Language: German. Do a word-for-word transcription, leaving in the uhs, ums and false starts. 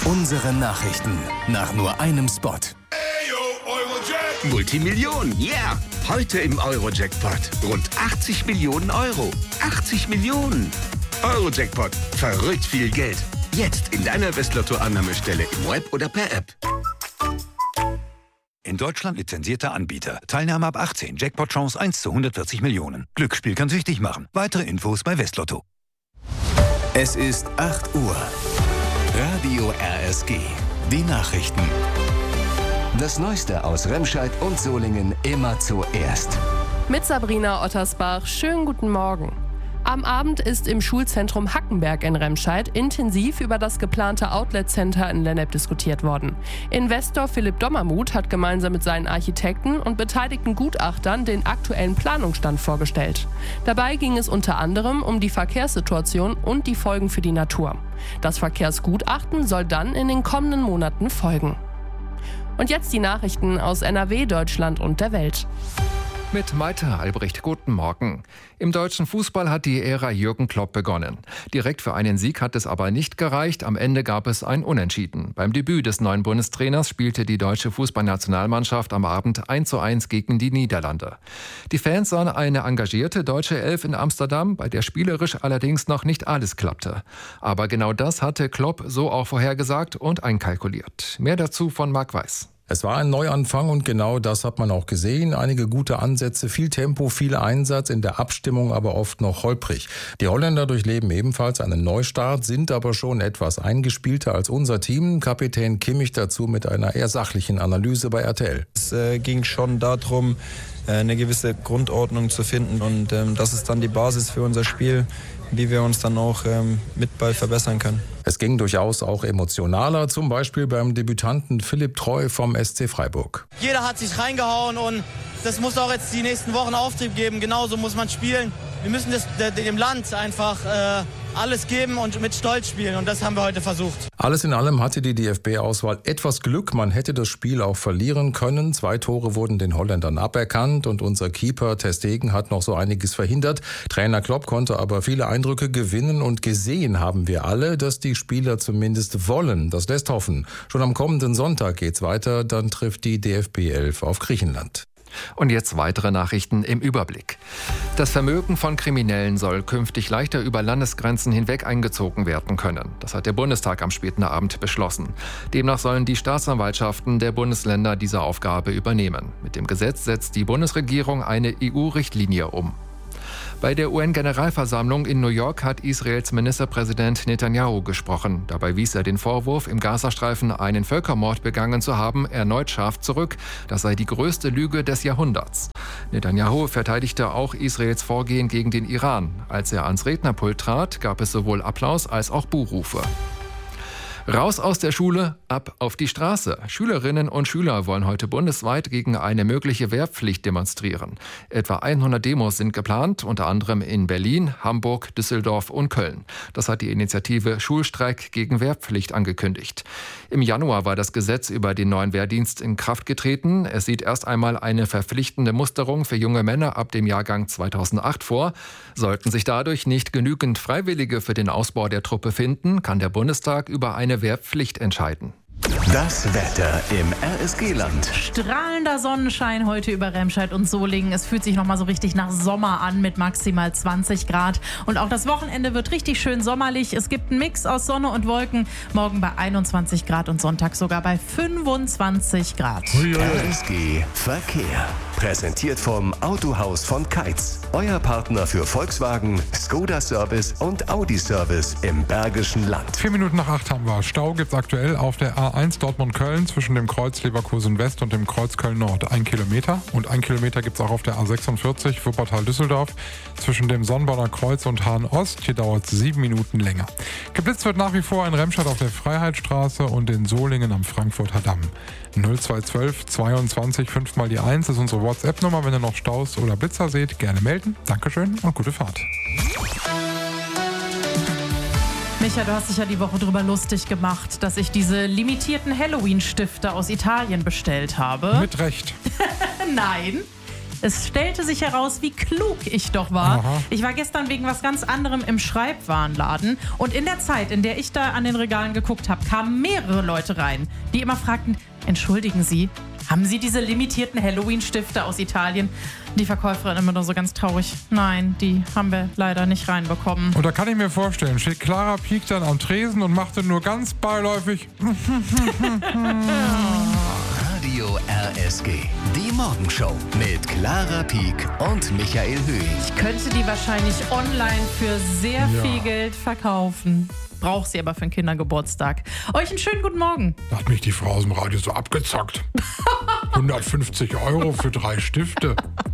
Unsere Nachrichten nach nur einem Spot. Multimillionen, yeah! Heute im Euro-Jackpot. Rund achtzig Millionen Euro. achtzig Millionen! Euro-Jackpot. Verrückt viel Geld. Jetzt in deiner Westlotto-Annahmestelle im Web oder per App. In Deutschland lizenzierter Anbieter. Teilnahme ab achtzehn. Jackpot-Chance eins zu hundertvierzig Millionen. Glücksspiel kann süchtig machen. Weitere Infos bei Westlotto. Es ist acht Uhr. Radio R S G. Die Nachrichten. Das Neueste aus Remscheid und Solingen immer zuerst. Mit Sabrina Ottersbach. Schönen guten Morgen. Am Abend ist im Schulzentrum Hackenberg in Remscheid intensiv über das geplante Outlet-Center in Lennep diskutiert worden. Investor Philipp Dommermuth hat gemeinsam mit seinen Architekten und beteiligten Gutachtern den aktuellen Planungsstand vorgestellt. Dabei ging es unter anderem um die Verkehrssituation und die Folgen für die Natur. Das Verkehrsgutachten soll dann in den kommenden Monaten folgen. Und jetzt die Nachrichten aus N R W, Deutschland und der Welt. Mit Maite Albrecht, guten Morgen. Im deutschen Fußball hat die Ära Jürgen Klopp begonnen. Direkt für einen Sieg hat es aber nicht gereicht. Am Ende gab es ein Unentschieden. Beim Debüt des neuen Bundestrainers spielte die deutsche Fußballnationalmannschaft am Abend eins zu eins gegen die Niederlande. Die Fans sahen eine engagierte deutsche Elf in Amsterdam, bei der spielerisch allerdings noch nicht alles klappte. Aber genau das hatte Klopp so auch vorhergesagt und einkalkuliert. Mehr dazu von Marc Weiß. Es war ein Neuanfang und genau das hat man auch gesehen. Einige gute Ansätze, viel Tempo, viel Einsatz, in der Abstimmung aber oft noch holprig. Die Holländer durchleben ebenfalls einen Neustart, sind aber schon etwas eingespielter als unser Team. Kapitän Kimmich dazu mit einer eher sachlichen Analyse bei R T L. Es äh, ging schon darum, äh, eine gewisse Grundordnung zu finden und ähm, das ist dann die Basis für unser Spiel, wie wir uns dann auch ähm, mit Ball verbessern können. Es ging durchaus auch emotionaler, zum Beispiel beim Debütanten Philipp Treu vom S C Freiburg. Jeder hat sich reingehauen und das muss auch jetzt die nächsten Wochen Auftrieb geben. Genauso muss man spielen. Wir müssen das, dem Land einfach äh, alles geben und mit Stolz spielen und das haben wir heute versucht. Alles in allem hatte die D F B-Auswahl etwas Glück. Man hätte das Spiel auch verlieren können. Zwei Tore wurden den Holländern aberkannt und unser Keeper ter Stegen hat noch so einiges verhindert. Trainer Klopp konnte aber viele Eindrücke gewinnen und gesehen haben wir alle, dass die Spieler zumindest wollen. Das lässt hoffen. Schon am kommenden Sonntag geht's weiter. Dann trifft die D F B elf auf Griechenland. Und jetzt weitere Nachrichten im Überblick. Das Vermögen von Kriminellen soll künftig leichter über Landesgrenzen hinweg eingezogen werden können. Das hat der Bundestag am späten Abend beschlossen. Demnach sollen die Staatsanwaltschaften der Bundesländer diese Aufgabe übernehmen. Mit dem Gesetz setzt die Bundesregierung eine E U-Richtlinie um. Bei der U N-Generalversammlung in New York hat Israels Ministerpräsident Netanyahu gesprochen. Dabei wies er den Vorwurf, im Gazastreifen einen Völkermord begangen zu haben, erneut scharf zurück. Das sei die größte Lüge des Jahrhunderts. Netanyahu verteidigte auch Israels Vorgehen gegen den Iran. Als er ans Rednerpult trat, gab es sowohl Applaus als auch Buhrufe. Raus aus der Schule, ab auf die Straße. Schülerinnen und Schüler wollen heute bundesweit gegen eine mögliche Wehrpflicht demonstrieren. Etwa hundert Demos sind geplant, unter anderem in Berlin, Hamburg, Düsseldorf und Köln. Das hat die Initiative Schulstreik gegen Wehrpflicht angekündigt. Im Januar war das Gesetz über den neuen Wehrdienst in Kraft getreten. Es sieht erst einmal eine verpflichtende Musterung für junge Männer ab dem Jahrgang zweitausendacht vor. Sollten sich dadurch nicht genügend Freiwillige für den Ausbau der Truppe finden, kann der Bundestag über eine Wehrpflicht entscheiden. Das Wetter im R S G-Land. Strahlender Sonnenschein heute über Remscheid und Solingen. Es fühlt sich noch mal so richtig nach Sommer an mit maximal zwanzig Grad. Und auch das Wochenende wird richtig schön sommerlich. Es gibt einen Mix aus Sonne und Wolken. Morgen bei einundzwanzig Grad und Sonntag sogar bei fünfundzwanzig Grad. R S G Verkehr. Präsentiert vom Autohaus von Keitz. Euer Partner für Volkswagen, Skoda Service und Audi Service im Bergischen Land. Vier Minuten nach acht haben wir. Stau gibt es aktuell auf der A eins Dortmund-Köln zwischen dem Kreuz Leverkusen West und dem Kreuz Köln Nord. Ein Kilometer. Und ein Kilometer gibt es auch auf der A sechsundvierzig Wuppertal-Düsseldorf zwischen dem Sonnenborner Kreuz und Hahn Ost. Hier dauert es sieben Minuten länger. Geblitzt wird nach wie vor in Remscheid auf der Freiheitsstraße und in Solingen am Frankfurter Damm. null zwei eins zwei zweiundzwanzig fünf mal die eins ist unsere WhatsApp-Nummer. Wenn ihr noch Staus oder Blitzer seht, gerne melden. Dankeschön und gute Fahrt. Micha, du hast dich ja die Woche drüber lustig gemacht, dass ich diese limitierten Halloween-Stifte aus Italien bestellt habe. Mit Recht. Nein. Es stellte sich heraus, wie klug ich doch war. Aha. Ich war gestern wegen was ganz anderem im Schreibwarenladen und in der Zeit, in der ich da an den Regalen geguckt habe, kamen mehrere Leute rein, die immer fragten, entschuldigen Sie, haben Sie diese limitierten Halloween-Stifte aus Italien? Die Verkäuferin immer nur so ganz traurig. Nein, die haben wir leider nicht reinbekommen. Und da kann ich mir vorstellen, steht Clara Pieck dann am Tresen und machte nur ganz beiläufig. Radio R S G. Die Morgenshow mit Clara Pieck und Michael Höhing. Ich könnte die wahrscheinlich online für sehr Ja. viel Geld verkaufen. Braucht sie aber für einen Kindergeburtstag. Euch einen schönen guten Morgen. Da hat mich die Frau aus dem Radio so abgezockt. hundertfünfzig Euro für drei Stifte.